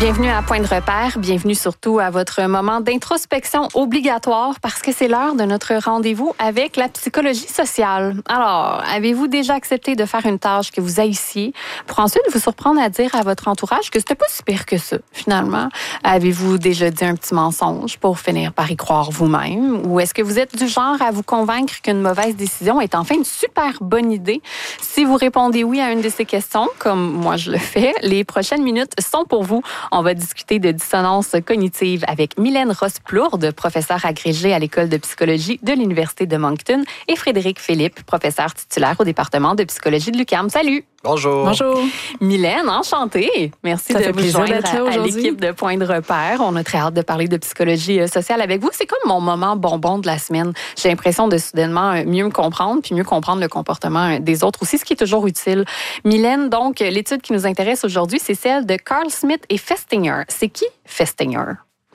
Bienvenue à Point de repère, bienvenue surtout à votre moment d'introspection obligatoire parce que c'est l'heure de notre rendez-vous avec la psychologie sociale. Alors, avez-vous déjà accepté de faire une tâche que vous haissiez pour ensuite vous surprendre à dire à votre entourage que c'était pas si pire que ça, finalement? Avez-vous déjà dit un petit mensonge pour finir par y croire vous-même? Ou est-ce que vous êtes du genre à vous convaincre qu'une mauvaise décision est enfin une super bonne idée? Si vous répondez oui à une de ces questions, comme moi je le fais, les prochaines minutes sont pour vous. On va discuter de dissonance cognitive avec Mylène Ross-Plourde, professeure agrégée à l'École de psychologie de l'Université de Moncton, et Frédéric Philippe, professeur titulaire au département de psychologie de l'UQAM. Salut! Bonjour. Bonjour. Mylène, enchantée. Merci de vous joindre à l'équipe de Point de repère. On a très hâte de parler de psychologie sociale avec vous. C'est comme mon moment bonbon de la semaine. J'ai l'impression de soudainement mieux me comprendre, puis mieux comprendre le comportement des autres aussi, ce qui est toujours utile. Mylène, donc, l'étude qui nous intéresse aujourd'hui, c'est celle de Carl Smith et Festinger. C'est qui Festinger?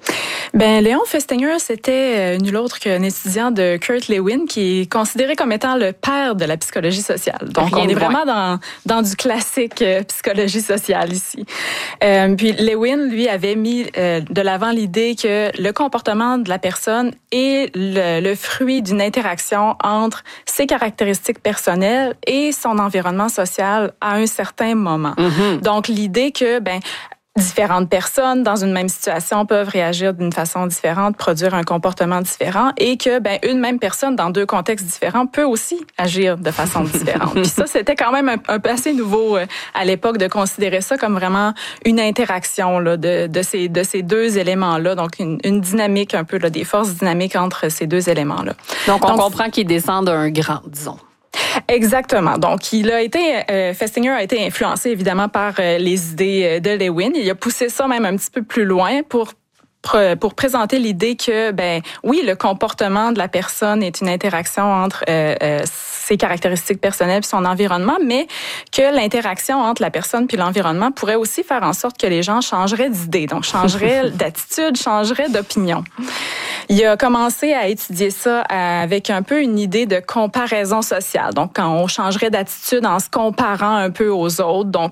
Ben, Léon Festinger, c'était nul autre qu'un étudiant de Kurt Lewin qui est considéré comme étant le père de la psychologie sociale. Donc, on est vraiment dans du classique psychologie sociale ici. Puis Lewin, lui, avait mis de l'avant l'idée que le comportement de la personne est le fruit d'une interaction entre ses caractéristiques personnelles et son environnement social à un certain moment. Mm-hmm. Donc, l'idée que, différentes personnes dans une même situation peuvent réagir d'une façon différente, produire un comportement différent et que une même personne dans deux contextes différents peut aussi agir de façon différente. Puis ça, c'était quand même un peu assez nouveau à l'époque de considérer ça comme vraiment une interaction là, de ces deux éléments-là, donc une dynamique un peu là, des forces dynamiques entre ces deux éléments-là. Donc on comprend qu'il descend d'un grand, disons. Exactement. Donc, Festinger a été influencé évidemment par les idées de Lewin. Il a poussé ça même un petit peu plus loin pour présenter l'idée que, oui, le comportement de la personne est une interaction entre ses caractéristiques personnelles et son environnement, mais que l'interaction entre la personne puis l'environnement pourrait aussi faire en sorte que les gens changeraient d'idée, donc changeraient d'attitude, changeraient d'opinion. Il a commencé à étudier ça avec un peu une idée de comparaison sociale. Donc, quand on changerait d'attitude en se comparant un peu aux autres, donc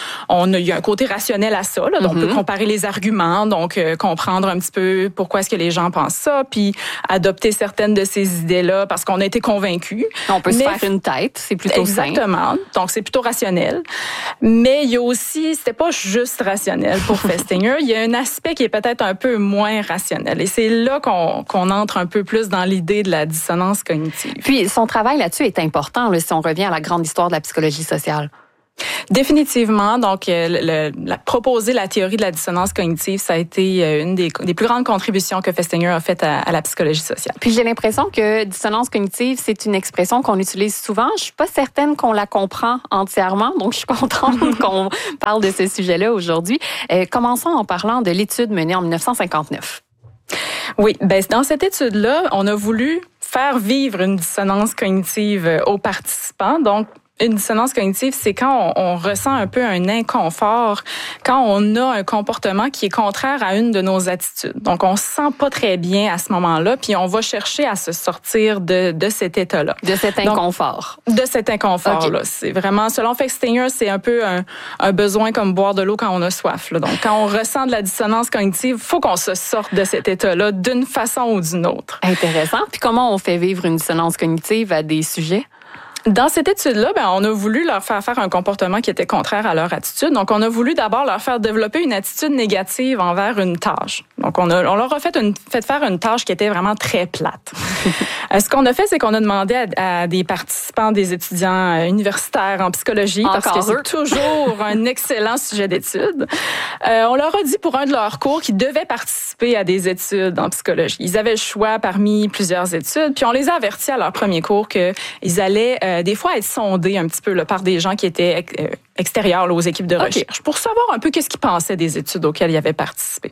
il y a un côté rationnel à ça. Là, donc, on peut comparer les arguments, donc comprendre un petit peu pourquoi est-ce que les gens pensent ça, puis adopter certaines de ces idées-là parce qu'on a été convaincus. On peut se faire une tête, c'est plutôt exactement. simple. Donc, c'est plutôt rationnel. Mais il y a aussi, c'était pas juste rationnel pour Festinger, il y a un aspect qui est peut-être un peu moins rationnel. Et c'est là qu'on entre un peu plus dans l'idée de la dissonance cognitive. Puis, son travail là-dessus est important, là, si on revient à la grande histoire de la psychologie sociale. Définitivement. Donc, proposer la théorie de la dissonance cognitive, ça a été une des plus grandes contributions que Festinger a faites à la psychologie sociale. Puis, j'ai l'impression que dissonance cognitive, c'est une expression qu'on utilise souvent. Je suis pas certaine qu'on la comprend entièrement, donc je suis contente qu'on parle de ce sujet-là aujourd'hui. Commençons en parlant de l'étude menée en 1959. Oui, dans cette étude-là, on a voulu faire vivre une dissonance cognitive aux participants. Donc, une dissonance cognitive, c'est quand on ressent un peu un inconfort, quand on a un comportement qui est contraire à une de nos attitudes. Donc, on se sent pas très bien à ce moment-là, puis on va chercher à se sortir de cet état-là. De cet inconfort. Donc, de cet inconfort-là. Okay. C'est vraiment, selon Festinger, c'est un peu un besoin comme boire de l'eau quand on a soif. Là. Donc, quand on ressent de la dissonance cognitive, faut qu'on se sorte de cet état-là d'une façon ou d'une autre. Intéressant. Puis comment on fait vivre une dissonance cognitive à des sujets? Dans cette étude-là, on a voulu leur faire un comportement qui était contraire à leur attitude. Donc, on a voulu d'abord leur faire développer une attitude négative envers une tâche. Donc, on leur a fait faire une tâche qui était vraiment très plate. Ce qu'on a fait, c'est qu'on a demandé à des participants, des étudiants universitaires en psychologie, parce que c'est toujours un excellent sujet d'étude. On leur a dit pour un de leurs cours qu'ils devaient participer à des études en psychologie. Ils avaient le choix parmi plusieurs études, puis on les a avertis à leur premier cours qu'ils allaient des fois être sondés un petit peu là, par des gens qui étaient extérieurs là, aux équipes de recherche pour savoir un peu qu'est-ce qu'ils pensaient des études auxquelles ils avaient participé.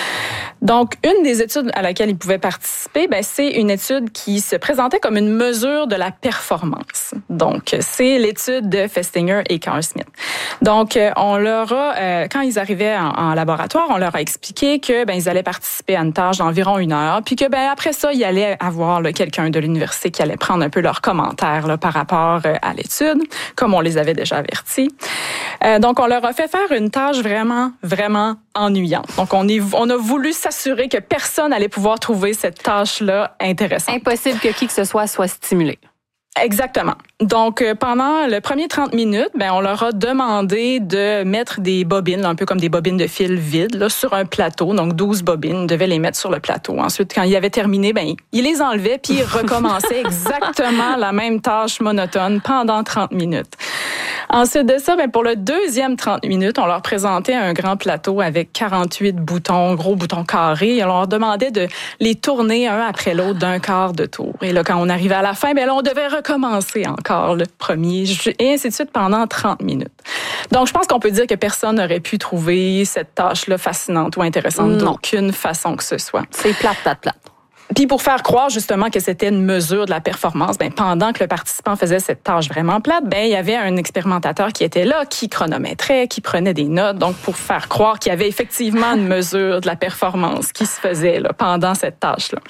Donc, une des études à laquelle ils pouvaient participer, c'est une étude qui se présentait comme une mesure de la performance. Donc, c'est l'étude de Festinger et Carl Smith. Donc, on leur a, quand ils arrivaient en laboratoire, on leur a expliqué que ils allaient participer à une tâche d'environ 1 heure, puis que après ça, il allait avoir quelqu'un de l'université qui allait prendre un peu leurs commentaires là, par rapport à l'étude, comme on les avait déjà avertis. Donc, on leur a fait faire une tâche vraiment, vraiment ennuyante. Donc, on a voulu s'assurer que personne allait pouvoir trouver cette tâche-là intéressante. Impossible que qui que ce soit stimulé. Exactement. Donc, pendant le premier 30 minutes, on leur a demandé de mettre des bobines, un peu comme des bobines de fil vides, là, sur un plateau. Donc, 12 bobines, ils devaient les mettre sur le plateau. Ensuite, quand ils avaient terminé, ils les enlevaient puis ils recommençaient exactement la même tâche monotone pendant 30 minutes. Ensuite de ça, pour le deuxième 30 minutes, on leur présentait un grand plateau avec 48 boutons, gros boutons carrés. Et on leur demandait de les tourner un après l'autre d'un quart de tour. Et là, quand on arrivait à la fin, là, on devait recommencer encore le premier, et ainsi de suite pendant 30 minutes. Donc, je pense qu'on peut dire que personne n'aurait pu trouver cette tâche-là fascinante ou intéressante d'aucune façon que ce soit. C'est plate. Puis pour faire croire justement que c'était une mesure de la performance, pendant que le participant faisait cette tâche vraiment plate, il y avait un expérimentateur qui était là, qui chronométrait, qui prenait des notes, donc pour faire croire qu'il y avait effectivement une mesure de la performance qui se faisait là, pendant cette tâche-là.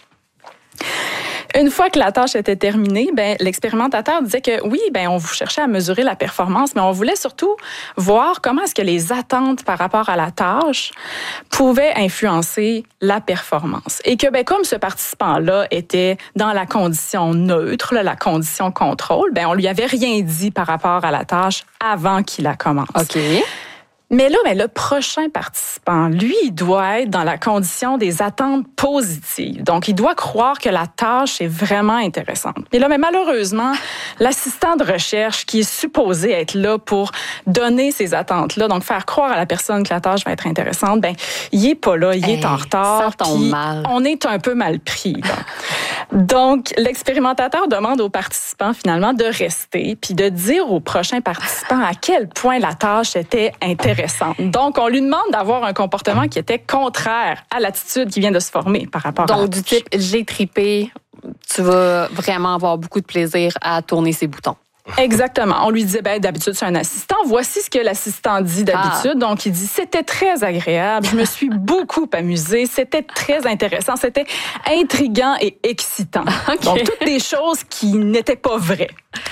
Une fois que la tâche était terminée, l'expérimentateur disait que oui, on cherchait à mesurer la performance, mais on voulait surtout voir comment est-ce que les attentes par rapport à la tâche pouvaient influencer la performance. Et que comme ce participant-là était dans la condition neutre, la condition contrôle, on lui avait rien dit par rapport à la tâche avant qu'il la commence. OK. Mais là, le prochain participant, lui, il doit être dans la condition des attentes positives. Donc, il doit croire que la tâche est vraiment intéressante. Et là, malheureusement, l'assistant de recherche qui est supposé être là pour donner ces attentes-là, donc faire croire à la personne que la tâche va être intéressante, il est pas là, il est en retard. Ça tombe mal. On est un peu mal pris. Là. Donc, l'expérimentateur demande aux participants, finalement, de rester puis de dire aux prochains participants à quel point la tâche était intéressante. Donc, on lui demande d'avoir un comportement qui était contraire à l'attitude qui vient de se former par rapport à la tâche. Donc, du type, j'ai tripé, tu vas vraiment avoir beaucoup de plaisir à tourner ces boutons. Exactement. On lui disait, d'habitude, c'est un assistant. Voici ce que l'assistant dit d'habitude. Donc, il dit, c'était très agréable. Je me suis beaucoup amusée. C'était très intéressant. C'était intriguant et excitant. Okay. Donc, toutes des choses qui n'étaient pas vraies.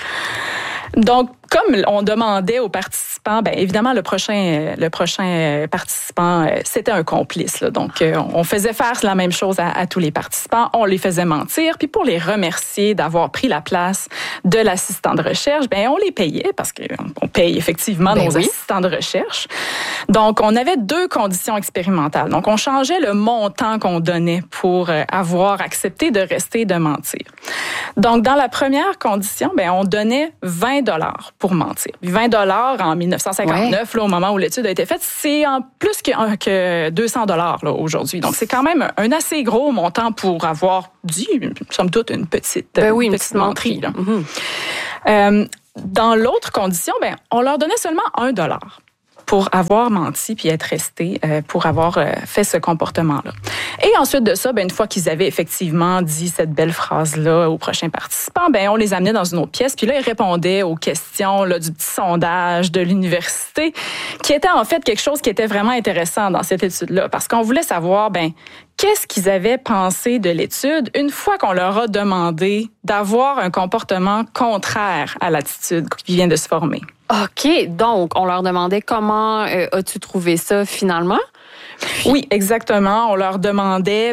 Donc, comme on demandait aux participants, évidemment, le prochain participant, c'était un complice. Là. Donc, on faisait faire la même chose à tous les participants. On les faisait mentir. Puis pour les remercier d'avoir pris la place de l'assistant de recherche, on les payait parce qu'on paye effectivement nos assistants de recherche. Donc, on avait 2 conditions expérimentales. Donc, on changeait le montant qu'on donnait pour avoir accepté de rester et de mentir. Donc, dans la première condition, on donnait $20 pour mentir. 20 $ en 1959, là, au moment où l'étude a été faite, c'est en plus que 200 $ là, aujourd'hui. Donc, c'est quand même un assez gros montant pour avoir dit, somme toute, une petite menterie. Là. Mm-hmm. Dans l'autre condition, on leur donnait seulement $1 pour avoir menti puis être resté, pour avoir fait ce comportement-là. Et ensuite de ça, une fois qu'ils avaient effectivement dit cette belle phrase-là aux prochains participants, on les amenait dans une autre pièce, puis là, ils répondaient aux questions là, du petit sondage de l'université, qui était en fait quelque chose qui était vraiment intéressant dans cette étude-là, parce qu'on voulait savoir, qu'est-ce qu'ils avaient pensé de l'étude une fois qu'on leur a demandé d'avoir un comportement contraire à l'attitude qui vient de se former. OK, donc on leur demandait comment as-tu trouvé ça finalement? Oui, exactement. On leur demandait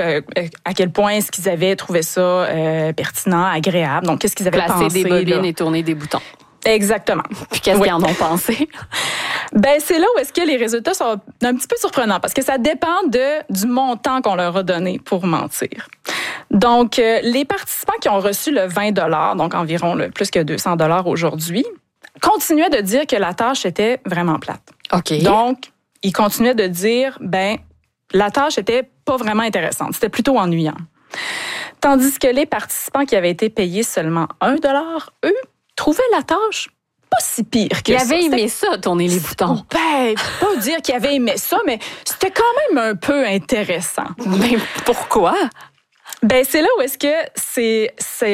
à quel point est-ce qu'ils avaient trouvé ça pertinent, agréable. Donc, qu'est-ce qu'ils avaient pensé. Placer des bobines et tourner des boutons. Exactement. Puis qu'est-ce qu'ils en ont pensé? C'est là où est-ce que les résultats sont un petit peu surprenants parce que ça dépend du montant qu'on leur a donné pour mentir. Donc, les participants qui ont reçu le $20, donc environ plus que 200 $ aujourd'hui, continuaient de dire que la tâche était vraiment plate. OK. Donc, ils continuaient de dire, la tâche était pas vraiment intéressante. C'était plutôt ennuyant. Tandis que les participants qui avaient été payés seulement $1, eux, trouvaient la tâche pas si pire que ça. Ils avaient aimé ça, tourner les boutons. Pas dire qu'ils avaient aimé ça, mais c'était quand même un peu intéressant. Pourquoi? C'est là où est-ce que c'est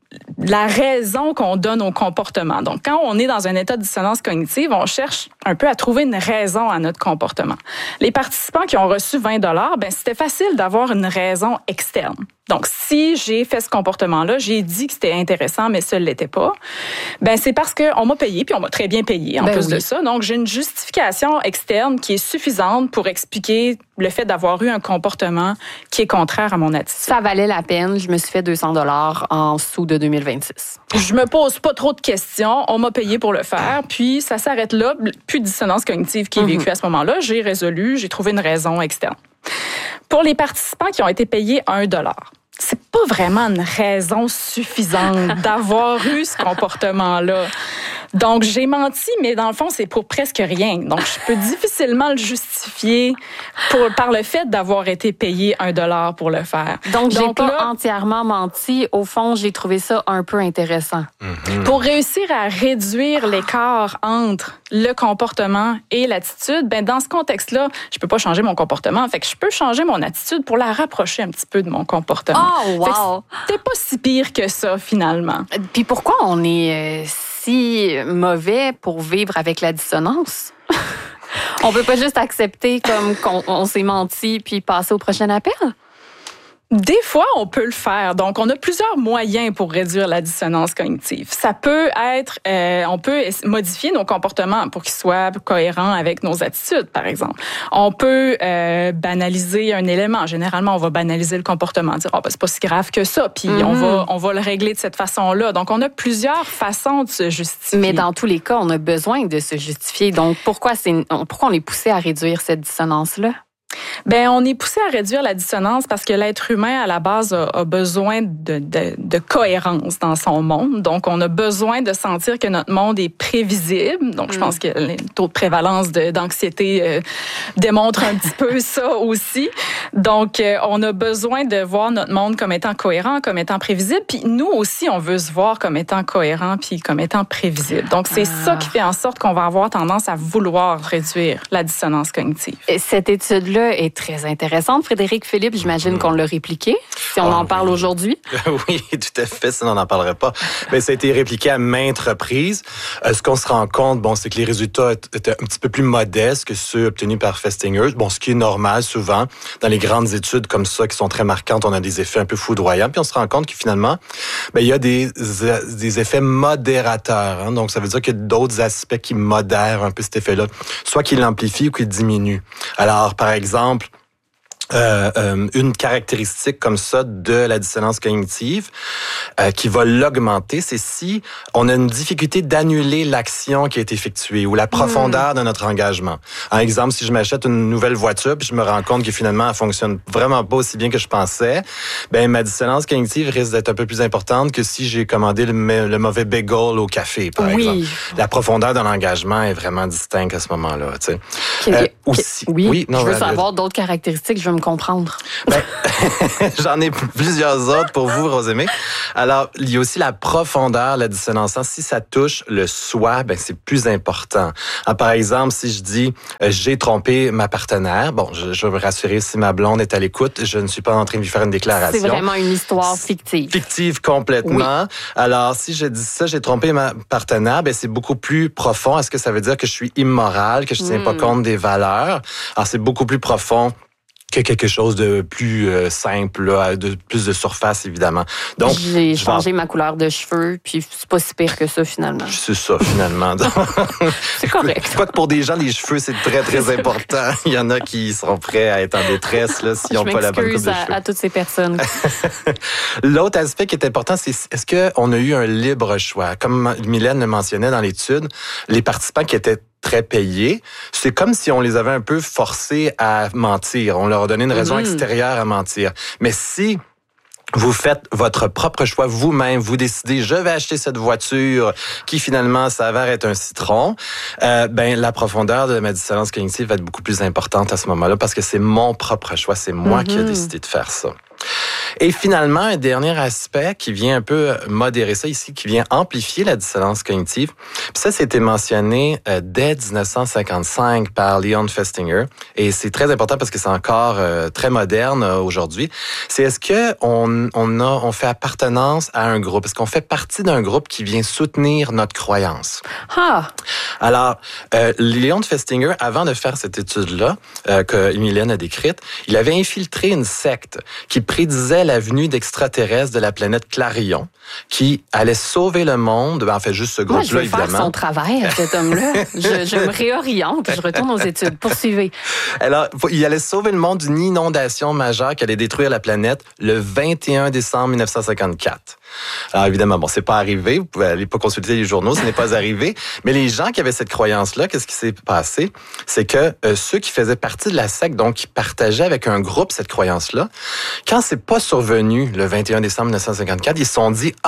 la raison qu'on donne au comportement. Donc, quand on est dans un état de dissonance cognitive, on cherche un peu à trouver une raison à notre comportement. Les participants qui ont reçu 20 $, c'était facile d'avoir une raison externe. Donc, si j'ai fait ce comportement-là, j'ai dit que c'était intéressant, mais ça ne l'était pas, c'est parce qu'on m'a payé, puis on m'a très bien payé en plus de ça. Donc, j'ai une justification externe qui est suffisante pour expliquer le fait d'avoir eu un comportement qui est contraire à mon attitude. Ça valait la peine. Je me suis fait 200 $ en sous de 2026. Je me pose pas trop de questions. On m'a payé pour le faire, puis ça s'arrête là. Plus de dissonance cognitive qui est vécue à ce moment-là. J'ai résolu, j'ai trouvé une raison externe. Pour les participants qui ont été payés 1 $, c'est pas vraiment une raison suffisante d'avoir eu ce comportement-là. Donc, j'ai menti, mais dans le fond, c'est pour presque rien. Donc, je peux difficilement le justifier par le fait d'avoir été payé 1 $ pour le faire. Donc j'ai pas entièrement menti. Au fond, j'ai trouvé ça un peu intéressant. Mm-hmm. Pour réussir à réduire l'écart entre le comportement et l'attitude, dans ce contexte-là, je peux pas changer mon comportement. Fait que je peux changer mon attitude pour la rapprocher un petit peu de mon comportement. Oh, wow! C'était pas si pire que ça, finalement. Puis pourquoi on est si mauvais pour vivre avec la dissonance? On peut pas juste accepter comme qu'on s'est menti puis passer au prochain appel? Des fois, on peut le faire. Donc, on a plusieurs moyens pour réduire la dissonance cognitive. Ça peut être, on peut modifier nos comportements pour qu'ils soient cohérents avec nos attitudes, par exemple. On peut banaliser un élément. Généralement, on va banaliser le comportement, dire c'est pas si grave que ça, puis on va le régler de cette façon-là. Donc, on a plusieurs façons de se justifier. Mais dans tous les cas, on a besoin de se justifier. Donc, pourquoi on est poussé à réduire cette dissonance-là? On est poussé à réduire la dissonance parce que l'être humain, à la base, a besoin de cohérence dans son monde. Donc, on a besoin de sentir que notre monde est prévisible. Donc, je pense que le taux de prévalence d'anxiété démontre un petit peu ça aussi. Donc, on a besoin de voir notre monde comme étant cohérent, comme étant prévisible. Puis nous aussi, on veut se voir comme étant cohérent puis comme étant prévisible. Donc, c'est ça qui fait en sorte qu'on va avoir tendance à vouloir réduire la dissonance cognitive. Et cette étude-là est très intéressante. Frédéric Philippe, j'imagine qu'on l'a répliqué, si on en parle aujourd'hui. Oui, tout à fait, sinon on n'en parlerait pas. Mais ça a été répliqué à maintes reprises. Ce qu'on se rend compte, c'est que les résultats étaient un petit peu plus modestes que ceux obtenus par Festinger. Ce qui est normal souvent. Dans les grandes études comme ça, qui sont très marquantes, on a des effets un peu foudroyants. Puis on se rend compte que finalement, il y a des effets modérateurs. Hein. Donc ça veut dire qu'il y a d'autres aspects qui modèrent un peu cet effet-là. Soit qu'il l'amplifie ou qu'il diminue. Alors, par exemple, une caractéristique comme ça de la dissonance cognitive qui va l'augmenter, c'est si on a une difficulté d'annuler l'action qui est effectuée ou la profondeur de notre engagement. Par exemple, si je m'achète une nouvelle voiture puis je me rends compte que finalement elle fonctionne vraiment pas aussi bien que je pensais, ma dissonance cognitive risque d'être un peu plus importante que si j'ai commandé le mauvais bagel au café, par exemple. La profondeur de l'engagement est vraiment distincte à ce moment-là. Aussi, je veux savoir d'autres caractéristiques. Je veux me comprendre. J'en ai plusieurs autres pour vous, Rosemée. Alors, il y a aussi la profondeur, la dissonance. Si ça touche le soi, c'est plus important. Alors, par exemple, si je dis j'ai trompé ma partenaire, je veux me rassurer si ma blonde est à l'écoute, je ne suis pas en train de lui faire une déclaration. C'est vraiment une histoire fictive. Fictive complètement. Oui. Alors, si je dis ça, j'ai trompé ma partenaire, c'est beaucoup plus profond. Est-ce que ça veut dire que je suis immoral, que je tiens pas compte des valeurs? Alors, c'est beaucoup plus profond que quelque chose de plus simple, de plus de surface, évidemment. Donc, j'ai changé ma couleur de cheveux, puis c'est pas si pire que ça, finalement. C'est ça, finalement. C'est correct. Quoique pour des gens, les cheveux, c'est très, très important. Il y en a qui seront prêts à être en détresse s'ils n'ont pas la bonne coupe de cheveux. À toutes ces personnes. L'autre aspect qui est important, c'est est-ce qu'on a eu un libre choix? Comme Mylène le mentionnait dans l'étude, les participants qui étaient très payés, c'est comme si on les avait un peu forcés à mentir. On leur a donné une raison extérieure à mentir. Mais si vous faites votre propre choix vous-même, vous décidez, je vais acheter cette voiture qui finalement s'avère être un citron, la profondeur de ma dissonance cognitive va être beaucoup plus importante à ce moment-là parce que c'est mon propre choix, c'est moi qui ai décidé de faire ça. Et finalement, un dernier aspect qui vient un peu modérer ça ici, qui vient amplifier la dissonance cognitive. Puis ça, c'était mentionné dès 1955 par Leon Festinger. Et c'est très important parce que c'est encore très moderne aujourd'hui. C'est est-ce que on fait appartenance à un groupe? Est-ce qu'on fait partie d'un groupe qui vient soutenir notre croyance? Ah! Alors, Leon Festinger, avant de faire cette étude-là, que Mylène a décrite, il avait infiltré une secte qui prédisait la venue d'extraterrestres de la planète Clarion, qui allait sauver le monde. En fait, juste ce groupe-là, je vais évidemment. faire son travail à cet homme-là. je me réoriente, je retourne aux études. Poursuivez. Alors, il allait sauver le monde d'une inondation majeure qui allait détruire la planète le 21 décembre 1954. Alors évidemment, bon, c'est pas arrivé. Vous pouvez aller pas consulter les journaux, ce n'est pas arrivé. Mais les gens qui avaient cette croyance-là, qu'est-ce qui s'est passé? C'est que ceux qui faisaient partie de la secte, donc qui partageaient avec un groupe cette croyance-là, quand c'est pas survenu le 21 décembre 1954, ils se sont dit,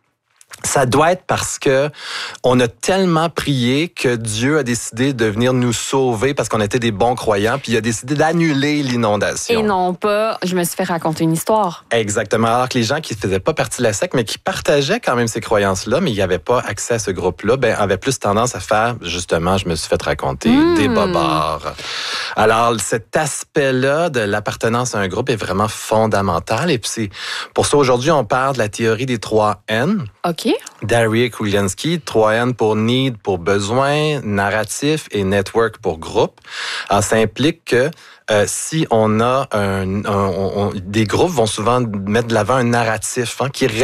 ça doit être parce que on a tellement prié que Dieu a décidé de venir nous sauver parce qu'on était des bons croyants, puis il a décidé d'annuler l'inondation. Et non pas, je me suis fait raconter une histoire. Exactement. Alors que les gens qui ne faisaient pas partie de la secte, mais qui partageaient quand même ces croyances-là, mais il n'y avait pas accès à ce groupe-là, avaient plus tendance à faire, justement, je me suis fait raconter des bobards. Alors, cet aspect-là de l'appartenance à un groupe est vraiment fondamental. Et puis, c'est pour ça, aujourd'hui, on parle de la théorie des 3 N. OK. Darry Kouliansky, 3N pour need, pour besoin, narratif et network pour groupe. Alors, ça implique que si on a des groupes vont souvent mettre de l'avant un narratif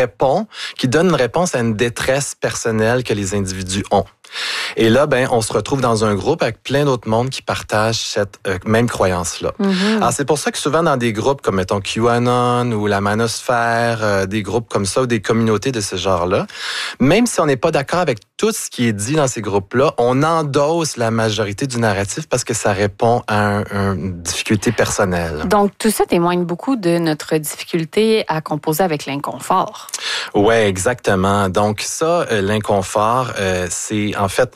qui donne une réponse à une détresse personnelle que les individus ont. Et là, on se retrouve dans un groupe avec plein d'autres mondes qui partagent cette même croyance-là. Mm-hmm. Alors, c'est pour ça que souvent dans des groupes comme, mettons, QAnon ou la Manosphère, des groupes comme ça ou des communautés de ce genre-là, même si on n'est pas d'accord avec tout ce qui est dit dans ces groupes-là, on endosse la majorité du narratif parce que ça répond à une difficulté personnelle. Donc, tout ça témoigne beaucoup de notre difficulté à composer avec l'inconfort. Oui, exactement. Donc ça, l'inconfort, c'est en fait,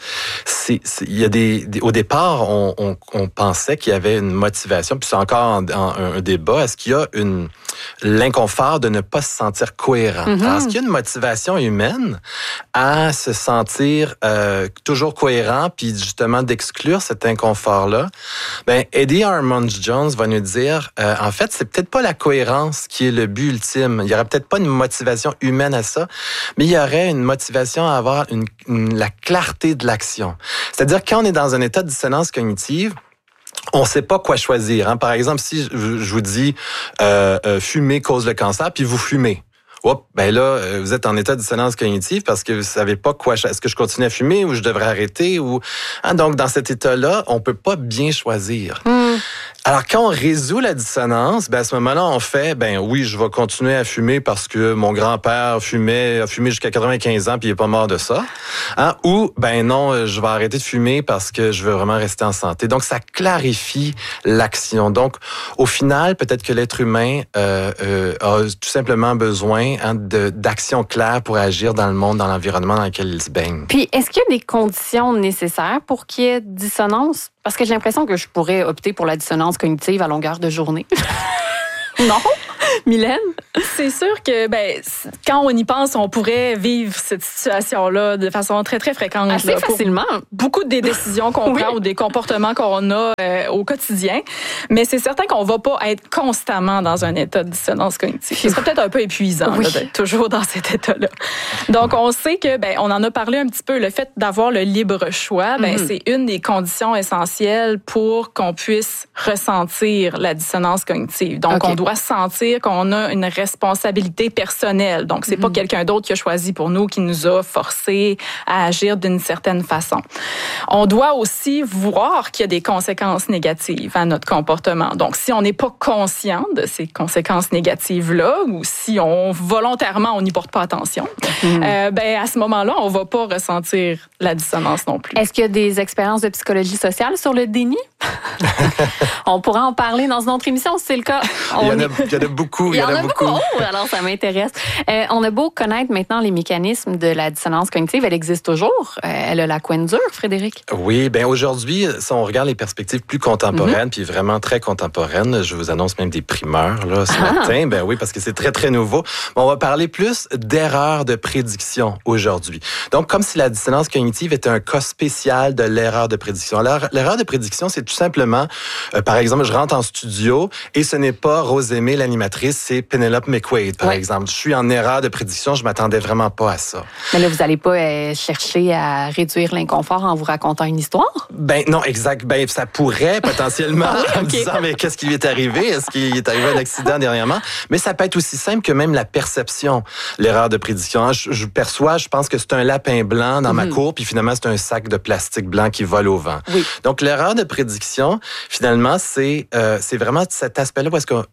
il y a au départ, on pensait qu'il y avait une motivation, puis c'est encore un débat. Est-ce qu'il y a l'inconfort de ne pas se sentir cohérent? Mm-hmm. Alors, est-ce qu'il y a une motivation humaine à se sentir toujours cohérent, puis justement d'exclure cet inconfort-là? Eddie Harmon-Jones va nous dire, en fait, c'est peut-être pas la cohérence qui est le but ultime. Il y aurait peut-être pas une motivation humaine à ça, mais il y aurait une motivation à avoir la clarté de l'action. C'est-à-dire, quand on est dans un état de dissonance cognitive, on ne sait pas quoi choisir. Par exemple, si je vous dis fumer cause le cancer, puis vous fumez. Là, vous êtes en état de dissonance cognitive parce que vous savez pas quoi. Est-ce que je continue à fumer ou je devrais arrêter donc dans cet état-là, on peut pas bien choisir. Alors, quand on résout la dissonance, à ce moment-là, on fait, oui, je vais continuer à fumer parce que mon grand-père a fumé jusqu'à 95 ans puis il est pas mort de ça. Ou, non, je vais arrêter de fumer parce que je veux vraiment rester en santé. Donc, ça clarifie l'action. Donc, au final, peut-être que l'être humain a tout simplement besoin d'actions claires pour agir dans le monde, dans l'environnement dans lequel il se baigne. Puis, est-ce qu'il y a des conditions nécessaires pour qu'il y ait dissonance? Parce que j'ai l'impression que je pourrais opter pour la dissonance cognitive à longueur de journée. Non? Mylène? C'est sûr que quand on y pense, on pourrait vivre cette situation-là de façon très, très fréquente. Assez facilement. Beaucoup des décisions qu'on prend ou des comportements qu'on a au quotidien. Mais c'est certain qu'on ne va pas être constamment dans un état de dissonance cognitive. Ce serait peut-être un peu épuisant d'être toujours dans cet état-là. Donc, on sait que, on en a parlé un petit peu, le fait d'avoir le libre choix, c'est une des conditions essentielles pour qu'on puisse ressentir la dissonance cognitive. Donc, on doit sentir qu'on a une responsabilité personnelle. Donc, c'est pas quelqu'un d'autre qui a choisi pour nous, qui nous a forcé à agir d'une certaine façon. On doit aussi voir qu'il y a des conséquences négatives à notre comportement. Donc, si on n'est pas conscient de ces conséquences négatives-là, ou si volontairement, on n'y porte pas attention, à ce moment-là, on va pas ressentir la dissonance non plus. Est-ce qu'il y a des expériences de psychologie sociale sur le déni? On pourra en parler dans une autre émission si c'est le cas. Il y en a beaucoup. Il y en a beaucoup. Oh, alors ça m'intéresse. On a beau connaître maintenant les mécanismes de la dissonance cognitive, elle existe toujours. Elle a la couenne dure, Frédéric. Oui, bien aujourd'hui, si on regarde les perspectives plus contemporaines, puis vraiment très contemporaines, je vous annonce même des primeurs là ce matin. Ben oui, parce que c'est très, très nouveau. On va parler plus d'erreurs de prédiction aujourd'hui. Donc, comme si la dissonance cognitive était un cas spécial de l'erreur de prédiction. Alors, l'erreur de prédiction, c'est tout simplement, par exemple, je rentre en studio et ce n'est pas Rosemée, l'animatrice, c'est Penelope McQuaid, par exemple. Je suis en erreur de prédiction, je m'attendais vraiment pas à ça. Mais là, vous n'allez pas chercher à réduire l'inconfort en vous racontant une histoire? Ben non, exact. Ben ça pourrait potentiellement en me disant, mais qu'est-ce qui lui est arrivé? Est-ce qu'il est arrivé un accident dernièrement? Mais ça peut être aussi simple que même la perception, l'erreur de prédiction. Je pense que c'est un lapin blanc dans ma cour, puis finalement, c'est un sac de plastique blanc qui vole au vent. Oui. Donc, l'erreur de prédiction, finalement, c'est vraiment cet aspect-là parce que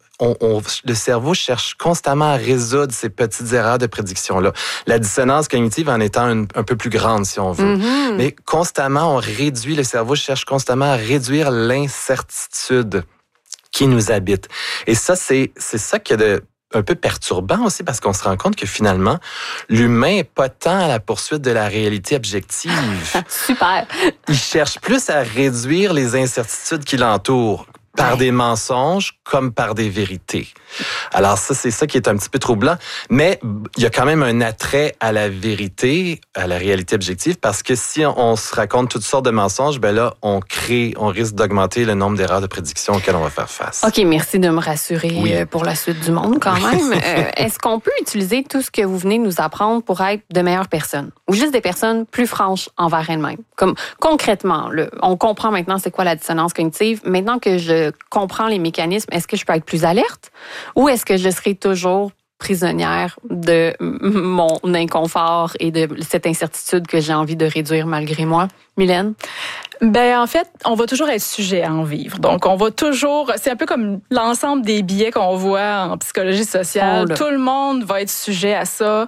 le cerveau cherche constamment à résoudre ces petites erreurs de prédiction-là. La dissonance cognitive en étant un peu plus grande, si on veut. Mais constamment, le cerveau cherche constamment à réduire l'incertitude qui nous habite. Et ça, c'est ça qui est un peu perturbant aussi parce qu'on se rend compte que finalement, l'humain n'est pas tant à la poursuite de la réalité objective. Super! Il cherche plus à réduire les incertitudes qui l'entourent. Par des mensonges comme par des vérités. Alors ça, c'est ça qui est un petit peu troublant. Mais il y a quand même un attrait à la vérité, à la réalité objective, parce que si on se raconte toutes sortes de mensonges, ben là, on risque d'augmenter le nombre d'erreurs de prédiction auxquelles on va faire face. OK, merci de me rassurer pour la suite du monde quand même. Est-ce qu'on peut utiliser tout ce que vous venez de nous apprendre pour être de meilleures personnes? Ou juste des personnes plus franches envers elles-mêmes? Comme concrètement, on comprend maintenant c'est quoi la dissonance cognitive. Maintenant que je comprends les mécanismes, est-ce que je peux être plus alerte ou est-ce que je serai toujours prisonnière de mon inconfort et de cette incertitude que j'ai envie de réduire malgré moi? Mylène? Ben en fait, on va toujours être sujet à en vivre. Donc, on va toujours... C'est un peu comme l'ensemble des billets qu'on voit en psychologie sociale. Tout le monde va être sujet à ça.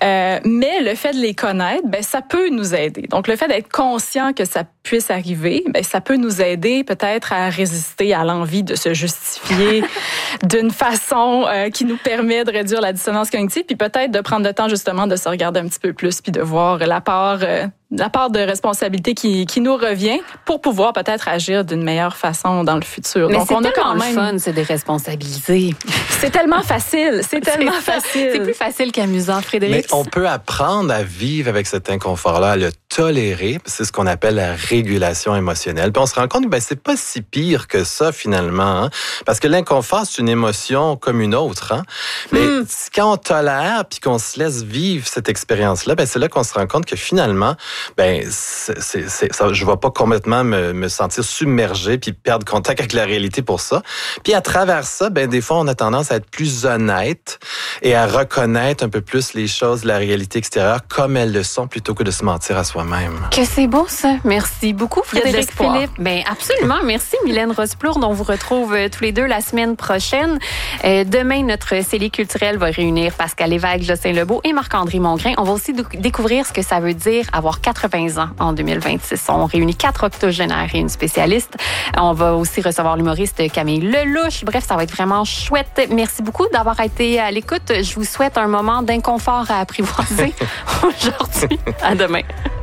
Mais le fait de les connaître, ben ça peut nous aider. Donc, le fait d'être conscient que ça puisse arriver, ben ça peut nous aider peut-être à résister à l'envie de se justifier d'une façon qui nous permet de réduire la dissonance cognitive, puis peut-être de prendre le temps justement de se regarder un petit peu plus, puis de voir la part de responsabilité qui nous revient pour pouvoir peut-être agir d'une meilleure façon dans le futur. Mais donc, c'est tellement le fun, c'est de responsabiliser. C'est tellement facile. C'est tellement facile. C'est plus facile qu'amusant, Frédéric. Mais on peut apprendre à vivre avec cet inconfort-là, à le tolérer. C'est ce qu'on appelle la régulation émotionnelle. Puis on se rend compte que c'est pas si pire que ça, finalement. Hein? Parce que l'inconfort, c'est une émotion comme une autre. Hein? Mais quand on tolère puis qu'on se laisse vivre cette expérience-là, c'est là qu'on se rend compte que finalement, ça, je vais pas complètement me sentir submergé puis perdre contact avec la réalité pour ça. Puis à travers ça, des fois, on a tendance à être plus honnête et à reconnaître un peu plus les choses de la réalité extérieure comme elles le sont plutôt que de se mentir à soi-même. Que c'est beau, ça. Merci beaucoup, Frédéric Philippe. Absolument. Merci, Mylène Rosplourde. On vous retrouve tous les deux la semaine prochaine. Demain, notre cellule culturelle va réunir Pascal Lévesque, Jocelyn Lebeau et Marc-André Mongrain. On va aussi découvrir ce que ça veut dire avoir 80 ans en 2026. On réunit 4 octogénaires et une spécialiste. On va aussi recevoir l'humoriste Camille Lelouch. Bref, ça va être vraiment chouette. Merci beaucoup d'avoir été à l'écoute. Je vous souhaite un moment d'inconfort à apprivoiser aujourd'hui. À demain.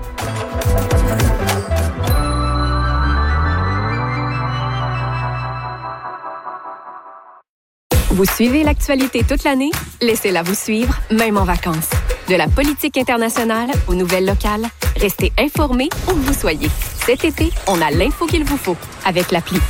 Vous suivez l'actualité toute l'année? Laissez-la vous suivre, même en vacances. De la politique internationale aux nouvelles locales, restez informés où que vous soyez. Cet été, on a l'info qu'il vous faut avec l'appli